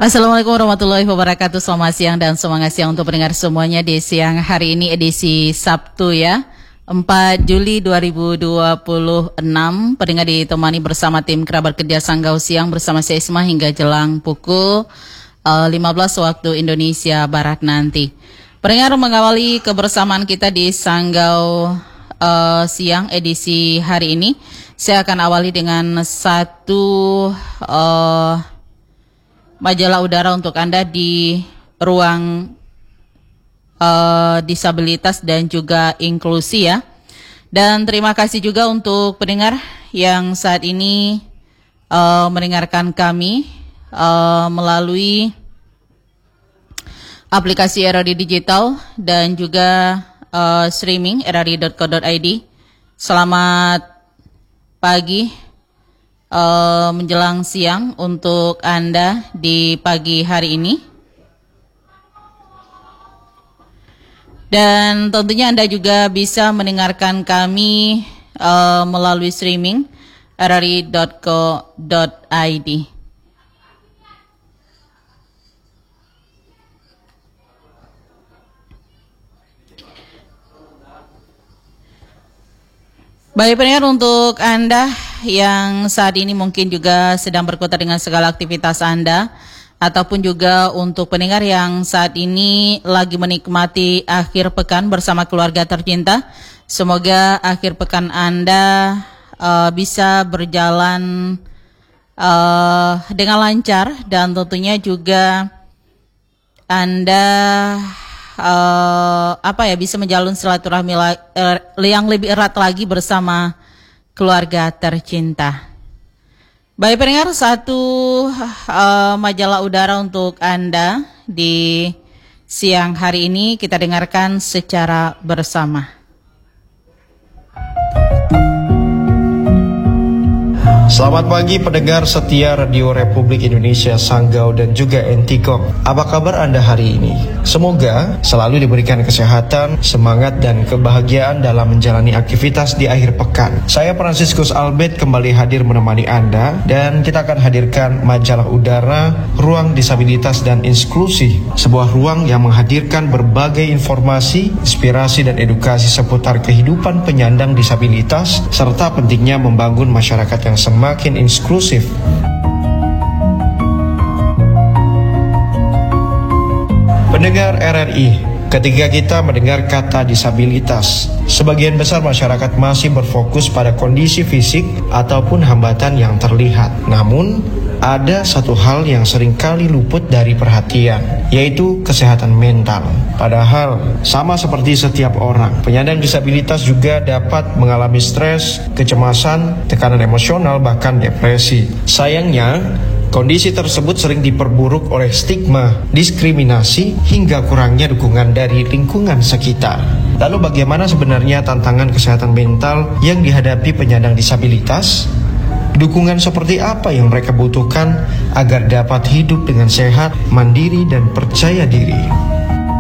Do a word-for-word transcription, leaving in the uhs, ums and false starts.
Assalamualaikum warahmatullahi wabarakatuh. Selamat siang dan semangat siang untuk pendengar semuanya di siang hari ini, edisi Sabtu ya, empat Juli dua ribu dua puluh enam. Pendengar ditemani bersama tim kerabat kerja Sanggau Siang bersama saya Isma hingga jelang pukul uh, lima belas waktu Indonesia Barat nanti. Pendengar, mengawali kebersamaan kita di Sanggau uh, Siang edisi hari ini, saya akan awali dengan satu uh, majalah udara untuk Anda di ruang uh, disabilitas dan juga inklusi ya. Dan terima kasih juga untuk pendengar yang saat ini uh, mendengarkan kami uh, melalui aplikasi R R I Digital dan juga uh, streaming r r i dot co dot i d. Selamat pagi Uh, menjelang siang untuk Anda di pagi hari ini. Dan tentunya Anda juga bisa mendengarkan kami uh, melalui streaming r r i dot co dot i d. Baik pendengar, untuk Anda yang saat ini mungkin juga sedang berkutat dengan segala aktivitas Anda, ataupun juga untuk pendengar yang saat ini lagi menikmati akhir pekan bersama keluarga tercinta, semoga akhir pekan Anda uh, bisa berjalan uh, dengan lancar dan tentunya juga Anda Uh, apa ya bisa menjalin silaturahmi uh, yang lebih erat lagi bersama keluarga tercinta. Baik pendengar, satu uh, majalah udara untuk Anda di siang hari ini kita dengarkan secara bersama. Selamat pagi pendengar setia Radio Republik Indonesia Sanggau dan juga Entikok. Apa kabar Anda hari ini? Semoga selalu diberikan kesehatan, semangat dan kebahagiaan dalam menjalani aktivitas di akhir pekan. Saya Franciscus Albert kembali hadir menemani Anda dan kita akan hadirkan majalah udara Ruang Disabilitas dan Inklusi, sebuah ruang yang menghadirkan berbagai informasi, inspirasi dan edukasi seputar kehidupan penyandang disabilitas serta pentingnya membangun masyarakat yang semakin makin inklusif. Pendengar R R I, ketika kita mendengar kata disabilitas, sebagian besar masyarakat masih berfokus pada kondisi fisik ataupun hambatan yang terlihat. Namun, ada satu hal yang seringkali luput dari perhatian, yaitu kesehatan mental. Padahal, sama seperti setiap orang, penyandang disabilitas juga dapat mengalami stres, kecemasan, tekanan emosional, bahkan depresi. Sayangnya, kondisi tersebut sering diperburuk oleh stigma, diskriminasi, hingga kurangnya dukungan dari lingkungan sekitar. Lalu bagaimana sebenarnya tantangan kesehatan mental yang dihadapi penyandang disabilitas? Dukungan seperti apa yang mereka butuhkan agar dapat hidup dengan sehat, mandiri, dan percaya diri?